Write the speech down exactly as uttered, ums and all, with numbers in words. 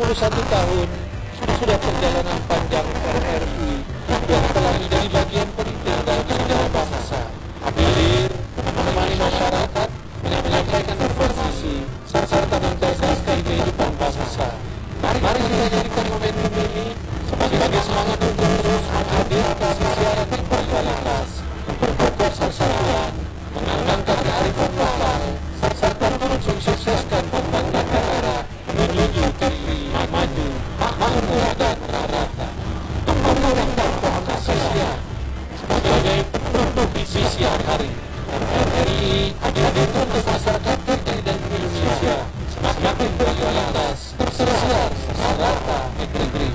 puluh satu tahun sudah perjalanan panjang R R I yang telah menjadi bagian penting dalam sejarah bangsa. Hadir menemani masyarakat, menyampaikan posisi serta mencerdaskan kehidupan bangsa. Mari kita jadikan momentum ini sebagai semangat untuk terus menghadirkan siaran berkualitas, memperkuat persatuan, mengangkat kearifan lokal, serta turut mensukseskan pembangunan negara menuju K I maju, makmur dan merata. Membangun pohon Asia sebagai produk visi siar hari. R R I hadir